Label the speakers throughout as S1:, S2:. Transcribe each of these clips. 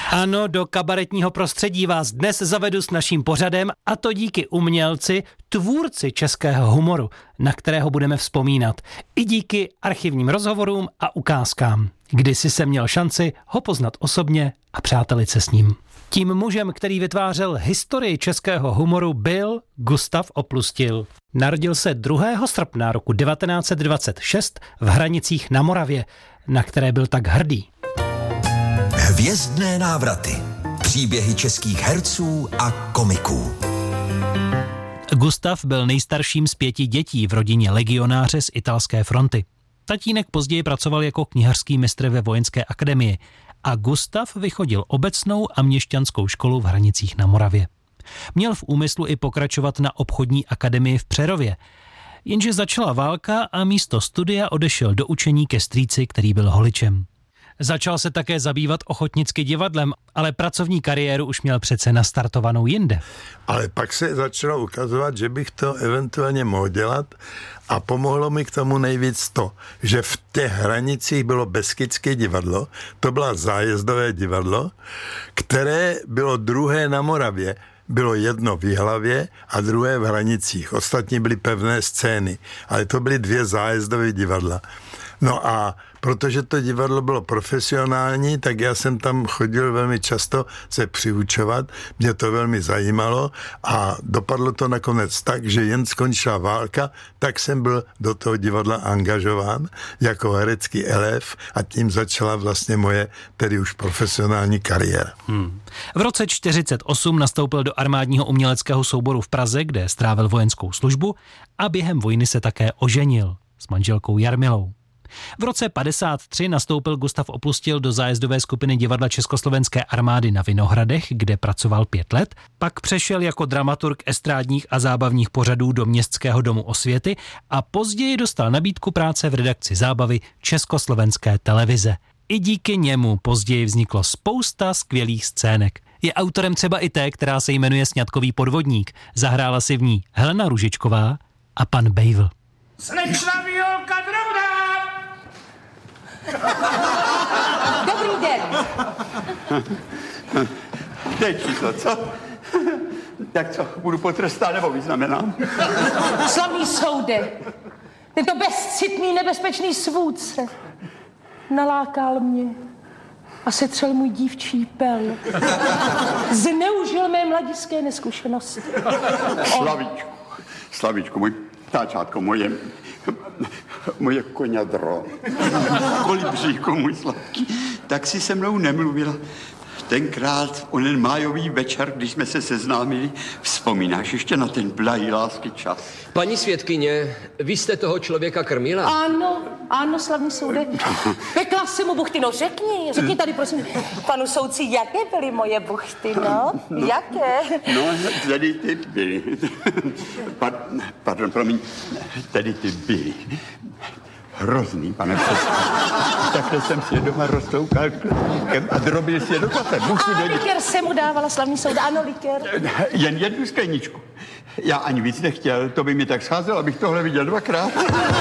S1: Ano, do kabaretního prostředí vás dnes zavedu s naším pořadem, a to díky umělci, tvůrci českého humoru, na kterého budeme vzpomínat. I díky archivním rozhovorům a ukázkám. Kdysi jsem měl šanci ho poznat osobně a přátelit se s ním. Tím mužem, který vytvářel historii českého humoru, byl Gustav Oplustil. Narodil se 2. srpna roku 1926 v Hranicích na Moravě, na které byl tak hrdý.
S2: Hvězdné návraty. Příběhy českých herců a komiků.
S1: Gustav byl nejstarším z 5 dětí v rodině legionáře z italské fronty. Tatínek později pracoval jako knihařský mistr ve vojenské akademii a Gustav vychodil obecnou a měšťanskou školu v Hranicích na Moravě. Měl v úmyslu i pokračovat na obchodní akademii v Přerově, jenže začala válka a místo studia odešel do učení ke strýci, který byl holičem. Začal se také zabývat ochotnicky divadlem, ale pracovní kariéru už měl přece nastartovanou jinde.
S3: Ale pak se začalo ukazovat, že bych to eventuálně mohl dělat a pomohlo mi k tomu nejvíc to, že v těch Hranicích bylo Beskydské divadlo, to bylo zájezdové divadlo, které bylo druhé na Moravě. Bylo jedno v Jihlavě a druhé v Hranicích. Ostatní byly pevné scény, ale to byly 2 zájezdové divadla. No a protože to divadlo bylo profesionální, tak já jsem tam chodil velmi často se přiučovat, mě to velmi zajímalo a dopadlo to nakonec tak, že jen skončila válka, tak jsem byl do toho divadla angažován jako herecký elév a tím začala vlastně moje tedy už profesionální kariéra.
S1: V roce 1948 nastoupil do armádního uměleckého souboru v Praze, kde strávil vojenskou službu a během vojny se také oženil s manželkou Jarmilou. V roce 1953 nastoupil Gustav Oplustil do zájezdové skupiny divadla Československé armády na Vinohradech, kde pracoval 5 let, pak přešel jako dramaturg estrádních a zábavních pořadů do Městského domu osvěty a později dostal nabídku práce v redakci zábavy Československé televize. I díky němu později vzniklo spousta skvělých scének. Je autorem třeba i té, která se jmenuje Sňatkový podvodník. Zahrála si v ní Helena Růžičková a pan Bejvl.
S4: Slečna Violka Drobná!
S5: Dobrý den.
S4: Teď číslo, co? Jak co, budu potrestán nebo vyznamenám?
S5: Slavný soude, tento bezcitný, nebezpečný svůdce nalákal mě a setřel můj dívčí pel. Zneužil mé mladické neskušenosti.
S4: Slavíčku, můj táčátko, moje koňadro, kolibříko, můj sladký, tak si se mnou nemluvila. Tenkrát, onen májový večer, když jsme se seznámili, vzpomínáš ještě na ten blahý lásky čas?
S6: Paní svědkyně, vy jste toho člověka krmila?
S5: Ano, slavný soude. Pekla jsem mu buchty, no řekni tady prosím panu soudci, jaké byly moje buchty, no? Jaké?
S4: No, tedy ty byly. Pardon, promiň, tedy ty byly. Hrozný, pane předsedo. Takhle jsem si je doma roztoukal klíčkem a drobil si je do kafe.
S5: Likér jsem mu dávala, slavný soud, ano, likér.
S4: Jen 1 skleničku. Já ani víc nechtěl, to by mi tak scházelo, abych tohle viděl 2krát.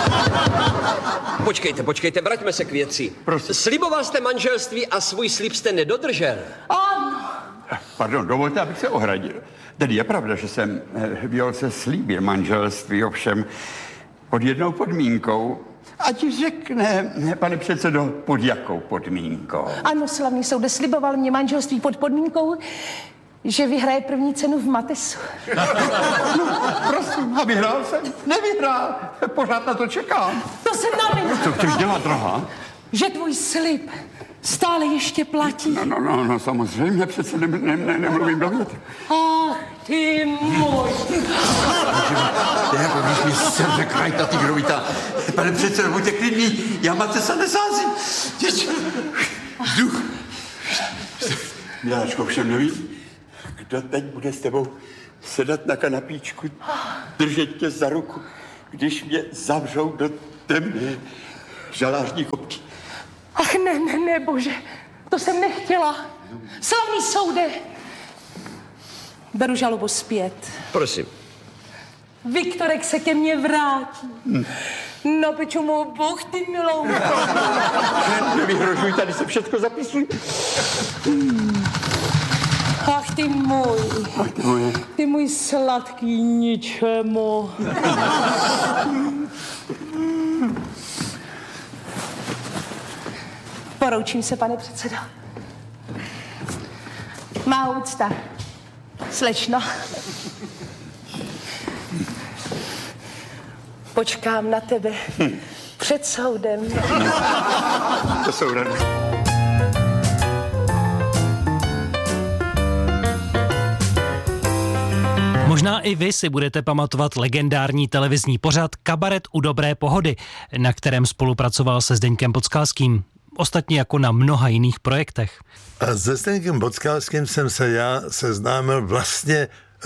S6: Počkejte, vraťme se k věci.
S4: Prosím.
S6: Sliboval jste manželství a svůj slib jste nedodržel.
S5: Ano.
S4: Pardon, dovolte, abych se ohradil. Tedy je pravda, že jsem Violce slíbil manželství, ovšem pod jednou podmínkou. Ať řekne, pane předsedo, pod jakou podmínkou?
S5: Ano, slavný soude, sliboval mě manželství pod podmínkou, že vyhraje první cenu v Matesu.
S4: No, prosím, a vyhrál jsem? Nevyhrál. Pořád na to čekám.
S5: To jsem navinil.
S4: Co chceš dělat, drahá?
S5: Že tvůj slib stále ještě platí.
S4: No, samozřejmě, přece nemluvím do větru.
S5: Ty můj.
S4: Jako když mi semře krajta tygrovita. Pane předsedo, buďte klidný, já Matesa nesázím. Vzduch. Miláčko, všem nevím, kdo teď bude s tebou sedat na kanapíčku, držet tě za ruku, když mě zavřou do temné žalářní kopky.
S5: Ach ne, bože, to jsem nechtěla. Slavný soude. Beru žalobu zpět.
S6: Prosím.
S5: Viktorek se ke mně vrátí. Na piču mou Bůh, ty milouko.
S4: Nevyhrožuj, tady se všechno zapisuj.
S5: Ach, ty můj. Ty můj sladký ničemu. Poroučím se, pane předsedo. Má úcta. Slečno. Počkám na tebe před soudem.
S4: To soudem.
S1: Možná i vy si budete pamatovat legendární televizní pořad Kabaret u dobré pohody, na kterém spolupracoval se Zdeňkem Podskalským. Ostatně jako na mnoha jiných projektech.
S3: A se Zdeňkem Podskalským jsem se já seznámil vlastně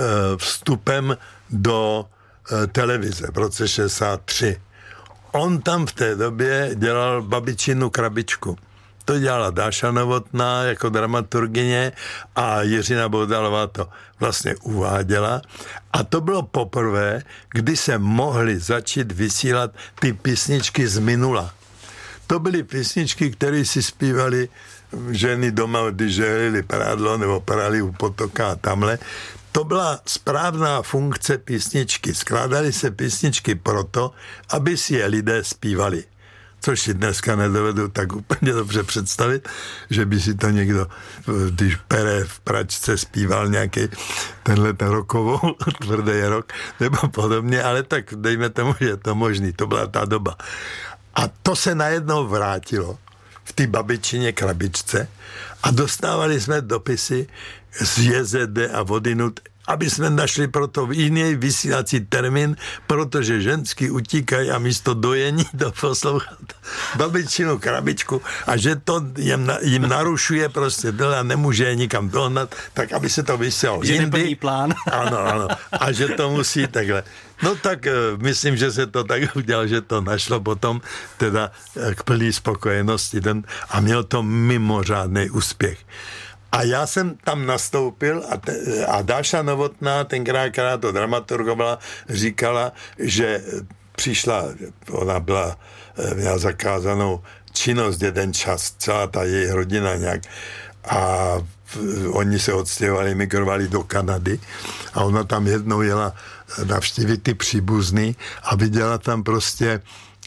S3: vstupem do televize v roce 63. On tam v té době dělal Babičinu krabičku. To dělala Dáša Novotná jako dramaturgyně a Jiřina Boudalová to vlastně uváděla. A to bylo poprvé, kdy se mohly začít vysílat ty písničky z minula. To byly písničky, které si zpívali ženy doma, když žehlili prádlo nebo prali u potoka a tamhle. To byla správná funkce písničky. Skládaly se písničky proto, aby si je lidé zpívali. Což si dneska nedovedu tak úplně dobře představit, že by si to někdo, když pere v pračce, zpíval nějaký ten rokovou, tvrdý rok, nebo podobně, ale tak dejme tomu, že je to možný, to byla ta doba. A to se najednou vrátilo v té Babičině krabičce a dostávali jsme dopisy z JZD a odinut, aby jsme našli proto jiný vysílací termín, protože ženský utíkají a místo dojení to poslouchat Babičinu krabičku a že to jim narušuje prostě a nemůže je nikam dohnat, tak aby se to vysílalo
S1: jindy. Že neplní plán.
S3: Ano. A že to musí takhle. No tak myslím, že se to tak udělalo, že to našlo potom teda k plné spokojenosti a měl to mimořádný úspěch. A já jsem tam nastoupil a Dáša Novotná, tenkrát, která to dramaturgovala, říkala, že přišla, ona měla zakázanou činnost jeden čas, celá ta její rodina nějak a oni se odstěhovali, migrovali do Kanady a ona tam jednou jela navštívit ty příbuzný a viděla tam prostě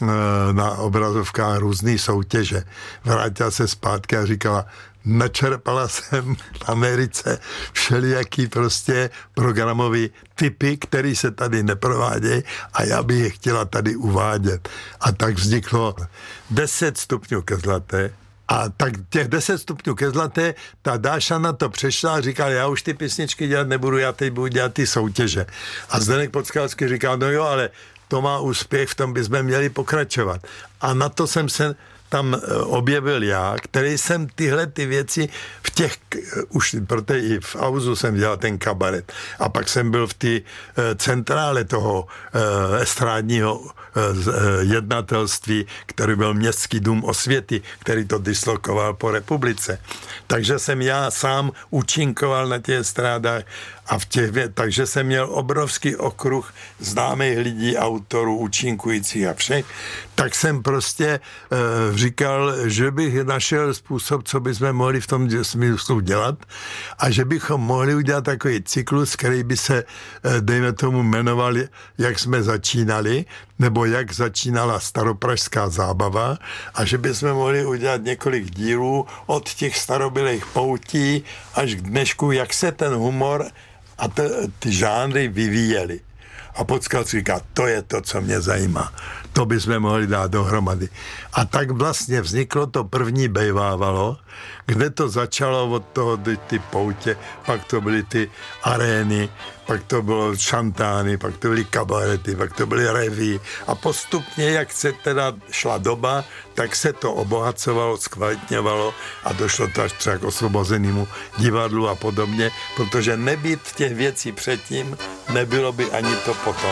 S3: na obrazovkách různý soutěže. Vrátila se zpátky a říkala, načerpala jsem v Americe všelijaký prostě programový typy, které se tady neprovádějí a já bych je chtěla tady uvádět. A tak vzniklo 10 stupňů ke zlaté. A tak těch 10 stupňů ke zlaté, ta Dáša na to přešla a říkala, já už ty písničky dělat nebudu, já teď budu dělat ty soutěže. A Zdeněk Podskalský říkal, no jo, ale to má úspěch, v tom bychom měli pokračovat. A na to jsem se tam objevil já, který jsem tyhle ty věci v těch, už protože i v Auzu jsem dělal ten kabaret a pak jsem byl v té centrále toho estrádního jednatelství, který byl Městský dům osvěty, který to dislokoval po republice. Takže jsem já sám účinkoval na těch estrádách a takže jsem měl obrovský okruh známých lidí, autorů, účinkujících a všech, tak jsem prostě říkal, že bych našel způsob, co bychom mohli v tom smyslu dělat a že bychom mohli udělat takový cyklus, který by se, dejme tomu, jmenoval, jak jsme začínali, nebo jak začínala staropražská zábava a že bychom mohli udělat několik dílů od těch starobylých poutí až k dnešku, jak se ten humor a ty žánry vyvíjely. A Podskalský říká, to je to, co mě zajímá. To bychom mohli dát dohromady. A tak vlastně vzniklo to první Bejvávalo, kde to začalo od toho ty poutě, pak to byly ty arény, pak to bylo šantány, pak to byly kabarety, pak to byly reví a postupně, jak se teda šla doba, tak se to obohacovalo, zkvalitňovalo a došlo to až třeba k Osvobozenému divadlu a podobně, protože nebýt těch věcí předtím, nebylo by ani to potom.